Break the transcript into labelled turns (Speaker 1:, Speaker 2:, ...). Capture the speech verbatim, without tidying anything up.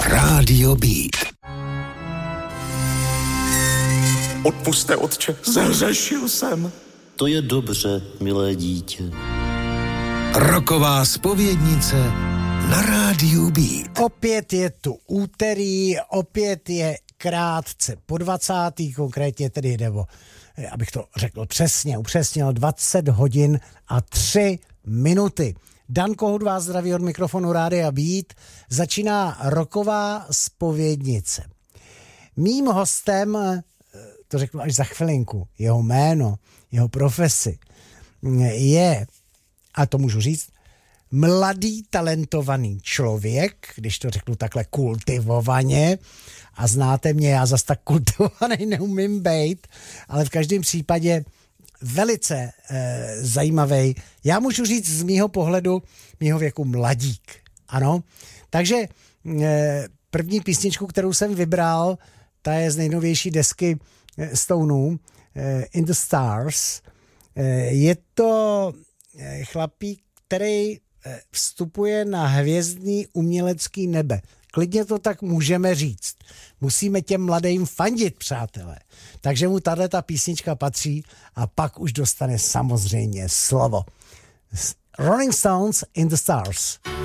Speaker 1: Rádio Beat.
Speaker 2: Odpusťte, otče, zahřešil jsem.
Speaker 3: To je dobře, milé dítě.
Speaker 1: Roková zpovědnice na Rádiu Beat.
Speaker 4: Opět je tu úterý, opět je krátce po dvacátý, konkrétně tedy jde o, abych to řekl přesně, upřesnil, dvacet hodin a tři minuty. Dan Kohut vás zdraví od mikrofonu Rádia Beat. Začíná roková zpovědnice. Mým hostem, to řeknu až za chvilinku, jeho jméno, jeho profesi, je, a to můžu říct, mladý, talentovaný člověk, když to řeknu takhle kultivovaně, a znáte mě, já zas tak kultivovaný neumím bejt, ale v každém případě velice e, zajímavý. Já můžu říct z mýho pohledu, mýho věku mladík, ano. Takže e, první písničku, kterou jsem vybral, ta je z nejnovější desky e, Stoneů, e, In the Stars. E, je to e, chlapík, který e, vstupuje na hvězdný umělecký nebe. Klidně to tak můžeme říct. Musíme těm mladým fandit, přátelé. Takže mu tato písnička patří a pak už dostane samozřejmě slovo. Rolling Stones, In the Stars.